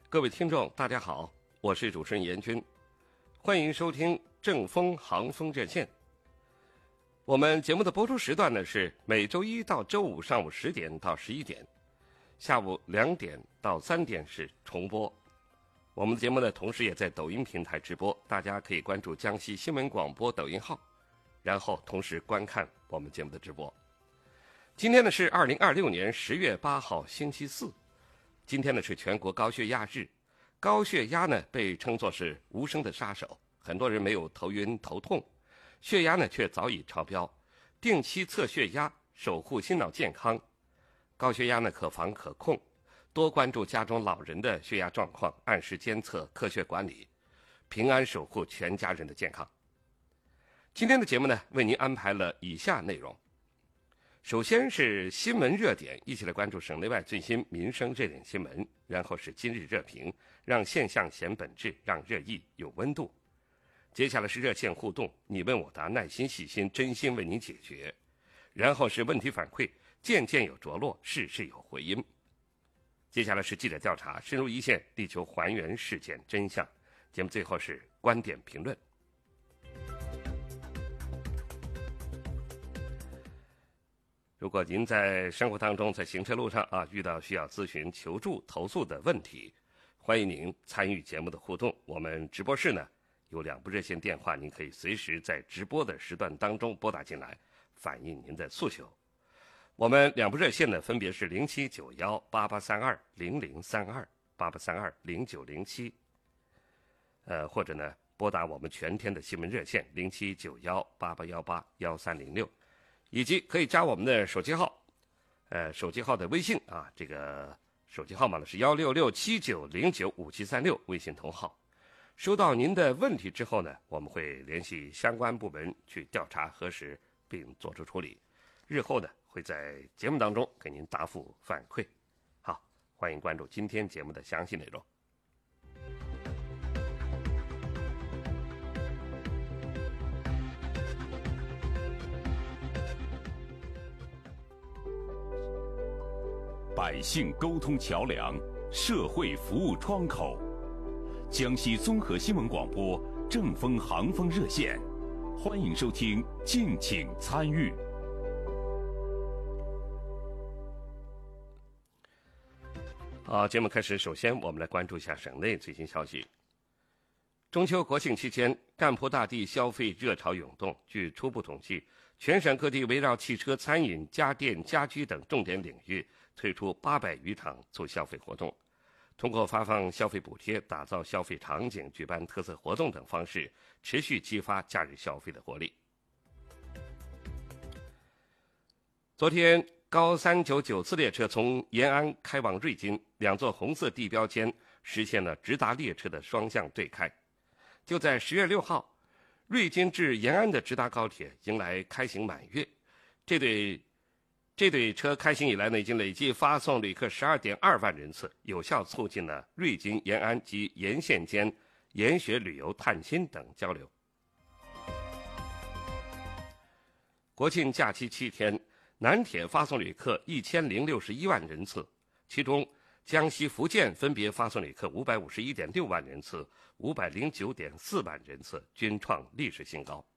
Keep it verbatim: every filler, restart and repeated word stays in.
各位听众，大家好，我是主持人严军，欢迎收听正风航风热线。我们节目的播出时段呢是每周一到周五上午十点到十一点，下午两点到三点是重播。我们的节目呢同时也在抖音平台直播，大家可以关注江西新闻广播抖音号，然后同时观看我们节目的直播。今天呢是二零二六年十月八号星期四，今天呢是全国高血压日。高血压呢被称作是无声的杀手，很多人没有头晕头痛，血压呢却早已超标。定期测血压，守护心脑健康。高血压呢可防可控，多关注家中老人的血压状况，按时监测，科学管理，平安守护全家人的健康。今天的节目呢为您安排了以下内容。首先是新闻热点，一起来关注省内外最新民生热点新闻，然后是今日热评，让现象显本质，让热议有温度。接下来是热线互动，你问我答，耐心细心，真心为您解决。然后是问题反馈，件件有着落，事事有回音。接下来是记者调查，深入一线，力求还原事件真相。节目最后是观点评论。如果您在生活当中，在行车路上啊遇到需要咨询、求助、投诉的问题，欢迎您参与节目的互动。我们直播室呢有两部热线电话，您可以随时在直播的时段当中拨打进来，反映您的诉求。我们两部热线呢分别是零七九幺八八三二零零三二八八三二零九零七，呃或者呢拨打我们全天的新闻热线零七九幺八八幺八幺三零六。以及可以加我们的手机号，呃，手机号的微信啊，这个手机号码呢是幺六六七九零九五七三六，微信同号。收到您的问题之后呢，我们会联系相关部门去调查核实并做出处理，日后呢会在节目当中给您答复反馈。好，欢迎关注今天节目的详细内容。 百姓沟通桥梁，社会服务窗口。江西综合新闻广播正风航风热线，欢迎收听，敬请参与。 好，节目开始，首先我们来关注一下省内最新消息。中秋国庆期间，赣葡大地消费热潮涌动。据初步统计，全省各地围绕汽车、餐饮、家电、家居等重点领域推出八百余场促消费活动，通过发放消费补贴、打造消费场景、举办特色活动等方式，持续激发假日消费的活力。昨天，高三九九次列车从延安开往瑞金，两座红色地标间实现了直达列车的双向对开。就在十月六号，瑞金至延安的直达高铁迎来开行满月，这对这对车开行以来呢，已经累计发送旅客十二点二万人次，有效促进了瑞金、延安及沿线间研学旅游、探亲等交流。国庆假期七天，南铁发送旅客一千零六十一万人次，其中江西、福建分别发送旅客五百五十一点六万人次、五百零九点四万人次，均创历史新高。